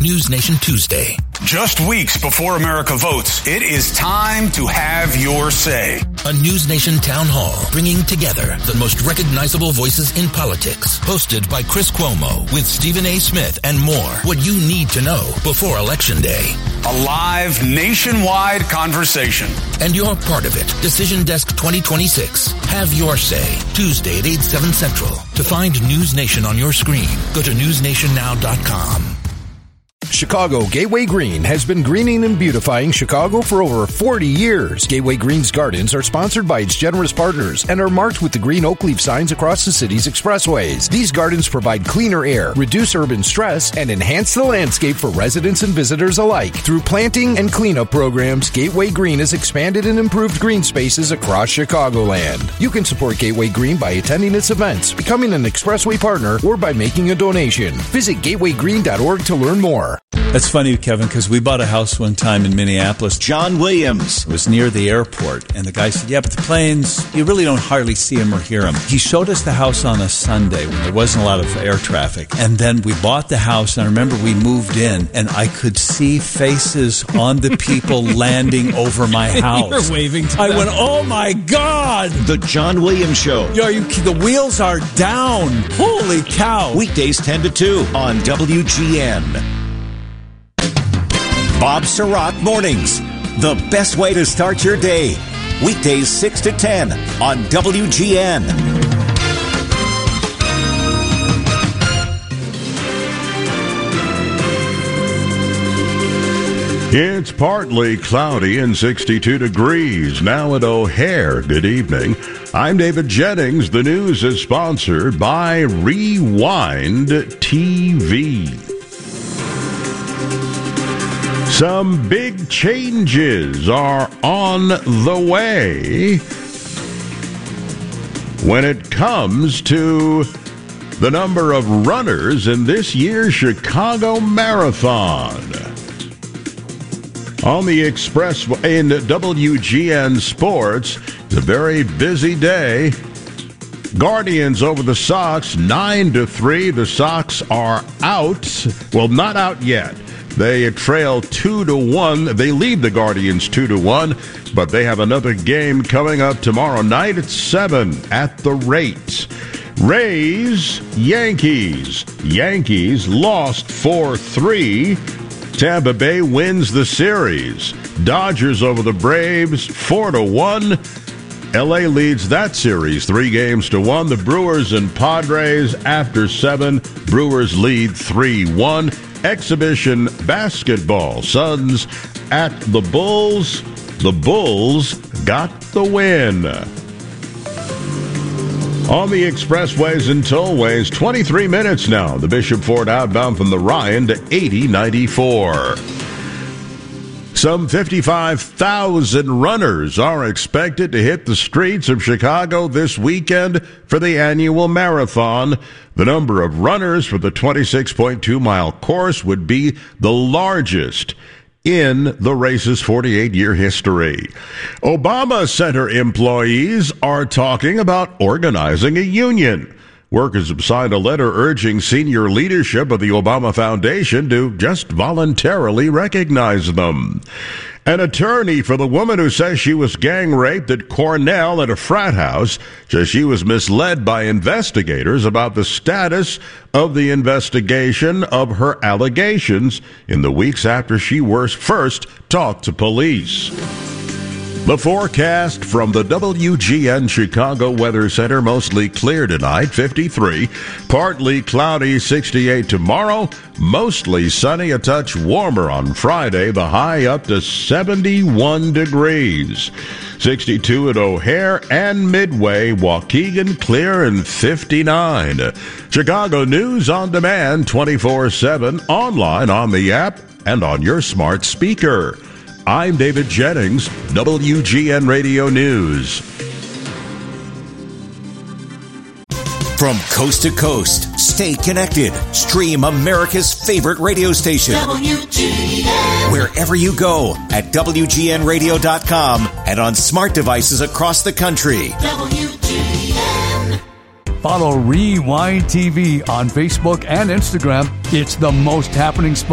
News Nation Tuesday. Just weeks before America votes, it is time to have your say. A News Nation town hall bringing together the most recognizable voices in politics. Hosted by Chris Cuomo with Stephen A. Smith and more. What you need to know before Election Day. A live nationwide conversation. And you're part of it. Decision Desk 2026. Have your say. Tuesday at 8, 7 Central. To find News Nation on your screen, go to newsnationnow.com. Chicago Gateway Green has been greening and beautifying Chicago for over 40 years. Gateway Green's gardens are sponsored by its generous partners and are marked with the green oak leaf signs across the city's expressways. These gardens provide cleaner air, reduce urban stress, and enhance the landscape for residents and visitors alike. Through planting and cleanup programs, Gateway Green has expanded and improved green spaces across Chicagoland. You can support Gateway Green by attending its events, becoming an expressway partner, or by making a donation. Visit gatewaygreen.org to learn more. That's funny, Kevin, because we bought a house one time in Minneapolis. John Williams. It was near the airport, and the guy said, yeah, but the planes, you really don't hardly see them or hear them. He showed us the house on a Sunday when there wasn't a lot of air traffic, and then we bought the house, and I remember we moved in, and I could see faces on the people landing over my house. You were waving to them. I went, oh my God! The John Williams Show. The wheels are down. Holy cow. Weekdays 10 to 2 on WGN. Bob Surratt Mornings, the best way to start your day. Weekdays 6 to 10 on WGN. It's partly cloudy and 62 degrees now at O'Hare. Good evening. I'm David Jennings. The news is sponsored by Rewind TV. Some big changes are on the way when it comes to the number of runners in this year's Chicago Marathon. On the Express in WGN Sports, it's a very busy day. Guardians over the Sox, 9-3. The Sox are out. Well, not out yet. They trail 2-1. They lead the Guardians 2-1, but they have another game coming up tomorrow night at 7 at the Rate. Rays, Yankees. Yankees lost 4-3. Tampa Bay wins the series. Dodgers over the Braves 4-1. LA leads that series 3-1. The Brewers and Padres after 7. Brewers lead 3-1. Exhibition basketball. Suns at the Bulls. The Bulls got the win. On the expressways and tollways, 23 minutes now. The Bishop Ford outbound from the Ryan to 80-94. Some 55,000 runners are expected to hit the streets of Chicago this weekend for the annual marathon. The number of runners for the 26.2-mile course would be the largest in the race's 48-year history. Obama Center employees are talking about organizing a union. Workers have signed a letter urging senior leadership of the Obama Foundation to just voluntarily recognize them. An attorney for the woman who says she was gang raped at Cornell at a frat house says she was misled by investigators about the status of the investigation of her allegations in the weeks after she first talked to police. The forecast from the WGN Chicago Weather Center, mostly clear tonight, 53. Partly cloudy, 68 tomorrow. Mostly sunny, a touch warmer on Friday. The high up to 71 degrees. 62 at O'Hare and Midway. Waukegan clear and 59. Chicago News on demand 24/7, online, on the app, and on your smart speaker. I'm David Jennings, WGN Radio News. From coast to coast, stay connected. Stream America's favorite radio station. WGN. Wherever you go at WGNradio.com and on smart devices across the country. WGN. Follow Rewind TV on Facebook and Instagram. It's the most happening spot.